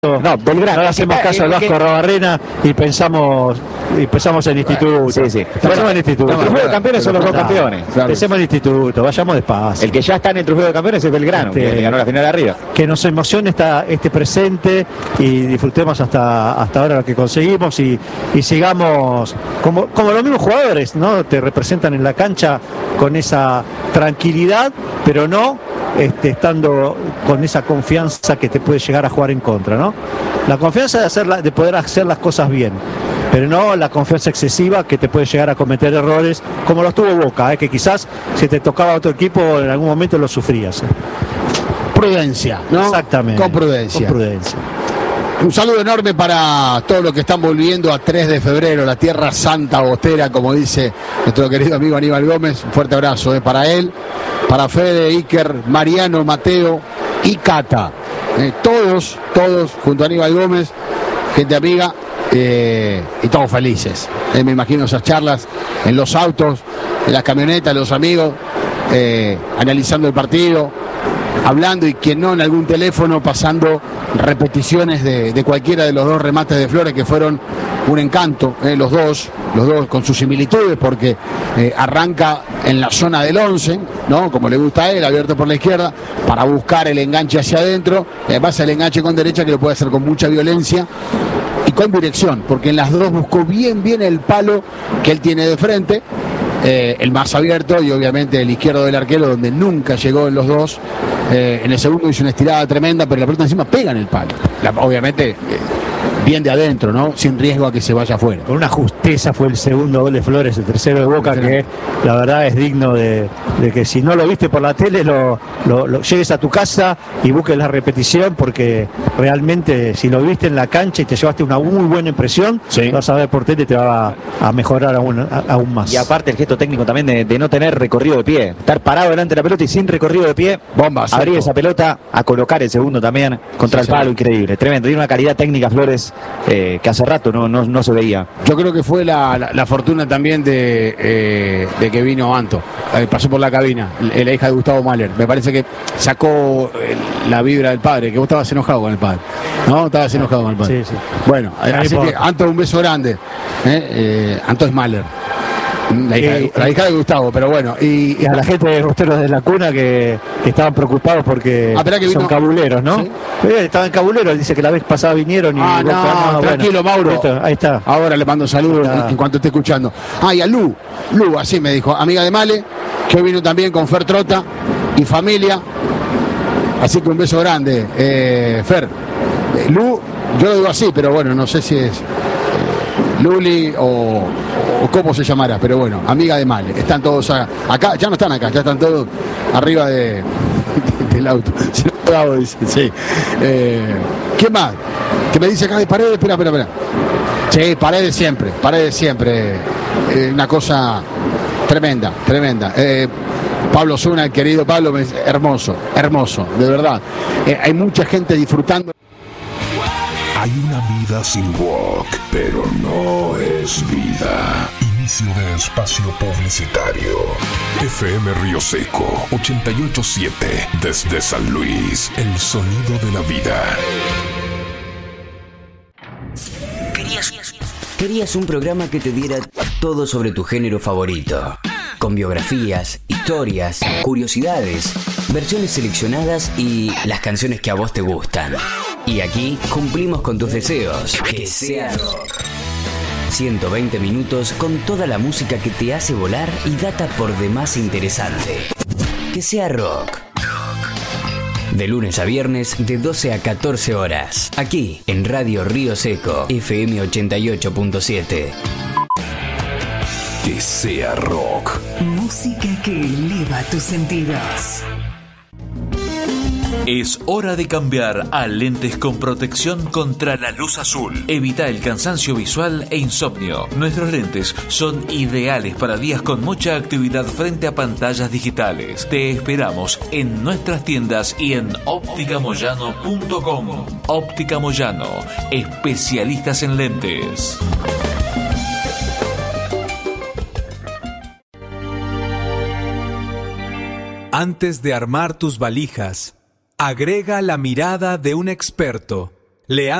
No, Belgrano. No le hacemos caso al Vasco Arrobarrena y pensamos en instituto. Sí. Pensamos en instituto. El trofeo de campeones son los dos campeones. Pensemos en instituto, vayamos despacio. El que ya está en el trofeo de campeones es Belgrano, que le ganó la final de arriba. Que nos emocione este presente y disfrutemos hasta ahora lo que conseguimos y sigamos como los mismos jugadores, ¿no? Te representan en la cancha con esa tranquilidad, pero no estando con esa confianza que te puede llegar a jugar en contra, ¿no? La confianza de poder hacer las cosas bien, pero no la confianza excesiva que te puede llegar a cometer errores, como los tuvo Boca, que quizás si te tocaba otro equipo en algún momento lo sufrías. Prudencia, ¿no? Exactamente. Con prudencia. Un saludo enorme para todos los que están volviendo a 3 de febrero, la tierra santa bostera, como dice nuestro querido amigo Aníbal Gómez. Un fuerte abrazo para él, para Fede, Iker, Mariano, Mateo y Cata. Todos junto a Aníbal Gómez, gente amiga, y todos felices. Me imagino esas charlas en los autos, en las camionetas, los amigos, analizando el partido, hablando, y quien no en algún teléfono, pasando repeticiones de cualquiera de los dos remates de Flores, que fueron un encanto, los dos con sus similitudes, porque arranca en la zona del 11, ¿no? Como le gusta a él, abierto por la izquierda, para buscar el enganche hacia adentro, pasa el enganche con derecha, que lo puede hacer con mucha violencia y con dirección, porque en las dos buscó bien el palo que él tiene de frente, el más abierto, y obviamente el izquierdo del arquero, donde nunca llegó en los dos. En el segundo hizo una estirada tremenda, pero la pelota encima pega en el palo. Obviamente bien de adentro, ¿no? Sin riesgo a que se vaya afuera. Con una justeza fue el segundo gol de Flores, el tercero de Boca, que la verdad es digno de que si no lo viste por la tele, lo llegues a tu casa y busques la repetición, porque realmente si lo viste en la cancha y te llevaste una muy buena impresión, vas a ver por tele, te va a mejorar aún más. Y aparte el gesto técnico también de no tener recorrido de pie, estar parado delante de la pelota y sin recorrido de pie, abrir esa pelota, a colocar el segundo también contra el palo, increíble, tremendo. Tiene una calidad técnica Flores que hace rato no se veía. Yo creo que fue la fortuna también de que vino Anto, pasó por la cabina, la hija de Gustavo Mahler. Me parece que sacó la vibra del padre, que vos estabas enojado con el padre, ¿no? Estabas enojado con el padre. Sí. Bueno, así que Anto, un beso grande. Anto es Mahler, la hija de Gustavo, pero bueno. Y a la gente de Bosteros de la Cuna que estaban preocupados porque son cabuleros, ¿no? ¿Sí? Estaban cabuleros, dice que la vez pasada vinieron y... tranquilo, bueno, Mauro. Ahí está. Ahora le mando saludos en cuanto esté escuchando. Y a Lu, así me dijo, amiga de Male, que hoy vino también con Fer Trota y familia. Así que un beso grande, Fer. Lu, yo lo digo así, pero bueno, no sé si es Luli o cómo se llamará, pero bueno, amiga de Male. Están todos acá, ya no están acá, ya están todos arriba del auto. Dice, sí. ¿Qué más? ¿Qué me dice acá de Paredes? Espera. Sí, Paredes siempre. Una cosa tremenda. Pablo Zuna, el querido Pablo, hermoso, de verdad. Hay mucha gente disfrutando. Hay una vida sin rock, pero no es vida. Inicio de espacio publicitario. FM Río Seco 88.7, desde San Luis, el sonido de la vida. Querías un programa que te diera todo sobre tu género favorito, con biografías, historias, curiosidades, versiones seleccionadas y las canciones que a vos te gustan. Y aquí cumplimos con tus deseos. Que sea rock. 120 minutos con toda la música que te hace volar y data por demás interesante. Que sea rock. De lunes a viernes de 12 a 14 horas. Aquí en Radio Río Seco, FM 88.7. Que sea rock. Música que eleva tus sentidos. Es hora de cambiar a lentes con protección contra la luz azul. Evita el cansancio visual e insomnio. Nuestros lentes son ideales para días con mucha actividad frente a pantallas digitales. Te esperamos en nuestras tiendas y en opticamoyano.com. Óptica Moyano, especialistas en lentes. Antes de armar tus valijas, agrega la mirada de un experto Leandro